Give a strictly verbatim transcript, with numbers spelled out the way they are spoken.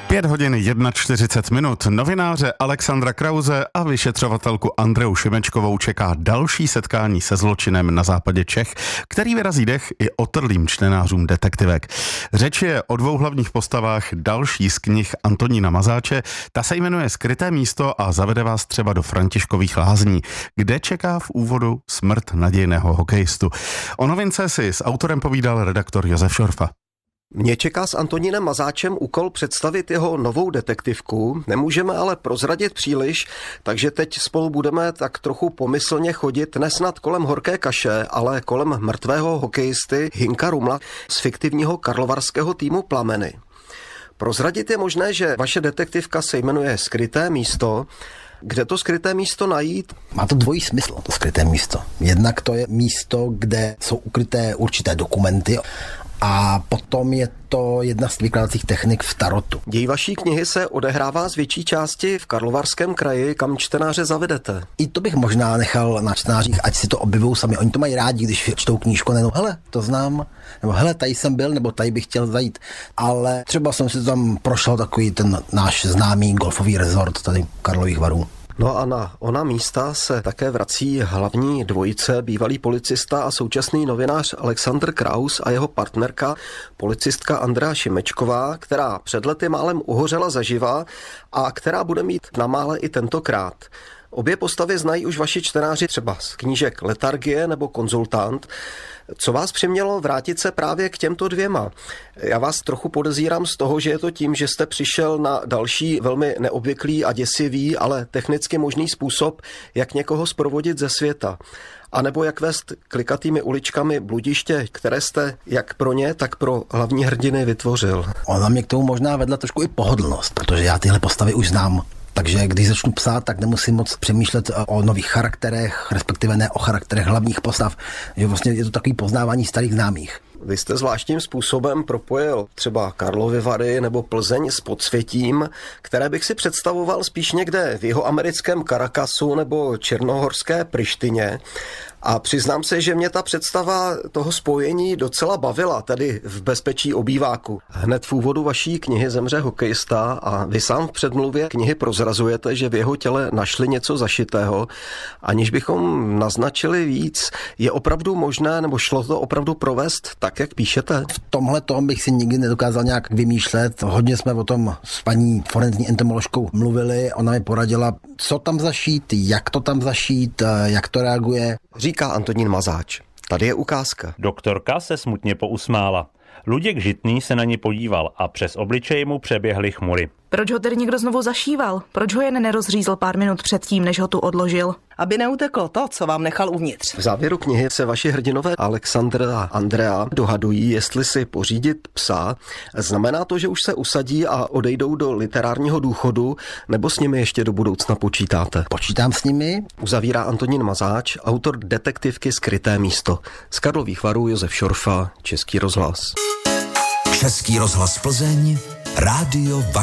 Pět hodin čtyřicet jedna minut. Novináře Alexandra Krause a vyšetřovatelku Andreu Šimečkovou čeká další setkání se zločinem na západě Čech, který vyrazí dech i otrlým čtenářům detektivek. Řeč je o dvou hlavních postavách další z knih Antonína Mazáče. Ta se jmenuje Skryté místo a zavede vás třeba do Františkových lázní, kde čeká v úvodu smrt nadějného hokejistu. O novince si s autorem povídal redaktor Josef Šorfa. Mě čeká s Antonínem Mazáčem úkol představit jeho novou detektivku. Nemůžeme ale prozradit příliš, takže teď spolu budeme tak trochu pomyslně chodit nesnad kolem horké kaše, ale kolem mrtvého hokejisty Hinka Rumla z fiktivního karlovarského týmu Plameny. Prozradit je možné, že vaše detektivka se jmenuje Skryté místo. Kde to skryté místo najít? Má to dvojí smysl, to skryté místo. Jednak to je místo, kde jsou ukryté určité dokumenty, a potom je to jedna z vykládacích technik v tarotu. Děj vaší knihy se odehrává z větší části v Karlovarském kraji, kam čtenáře zavedete. I to bych možná nechal na čtenářích, ať si to objevují sami. Oni to mají rádi, když čtou knížku, nebo hele, to znám, nebo hele, tady jsem byl, nebo tady bych chtěl zajít. Ale třeba jsem si tam prošel takový ten náš známý golfový rezort tady Karlových Varů. No a na ona místa se také vrací hlavní dvojice, bývalý policista a současný novinář Alexandr Kraus a jeho partnerka, policistka Andrea Šimečková, která před lety málem uhořela zaživa a která bude mít na mále i tentokrát. Obě postavy znají už vaši čtenáři třeba z knížek Letargie nebo Konzultant. Co vás přimělo vrátit se právě k těmto dvěma? Já vás trochu podezírám z toho, že je to tím, že jste přišel na další velmi neobvyklý a děsivý, ale technicky možný způsob, jak někoho zprovodit ze světa. A nebo jak vést klikatými uličkami bludiště, které jste jak pro ně, tak pro hlavní hrdiny vytvořil. Ona mě k tomu možná vedla trošku i pohodlnost, protože já tyhle postavy už znám. Takže když začnu psát, tak nemusím moc přemýšlet o nových charakterech, respektive ne o charakterech hlavních postav, že vlastně je to takový poznávání starých známých. Vy jste zvláštním způsobem propojil třeba Karlovy Vary nebo Plzeň s podsvětím, které bych si představoval spíš někde v jihoamerickém Caracasu nebo černohorské Prištině. A přiznám se, že mě ta představa toho spojení docela bavila, tedy v bezpečí obýváku. Hned v úvodu vaší knihy zemře hokejista a vy sám v předmluvě knihy prozrazujete, že v jeho těle našli něco zašitého. Aniž bychom naznačili víc, je opravdu možné, nebo šlo to opravdu provést tak, jak píšete? V tomhle tom bych si nikdy nedokázal nějak vymýšlet. Hodně jsme o tom s paní forenzní entomoložkou mluvili. Ona mi poradila, co tam zašít, jak to tam zašít, jak to reaguje. Říká Antonín Mazáč. Tady je ukázka. Doktorka se smutně pousmála. Luděk Žitný se na ní podíval a přes obličej mu přeběhly chmury. Proč ho tedy někdo znovu zašíval? Proč ho jen nerozřízl pár minut předtím, než ho tu odložil? Aby neuteklo to, co vám nechal uvnitř. V závěru knihy se vaši hrdinové Alexandr a Andrea dohadují, jestli si pořídit psa. Znamená to, že už se usadí a odejdou do literárního důchodu, nebo s nimi ještě do budoucna počítáte? Počítám s nimi. Uzavírá Antonín Mazáč, autor detektivky Skryté místo. Z Karlových Varů Josef Šorfa, Český rozhlas. Český rozhlas Plzeň, rádio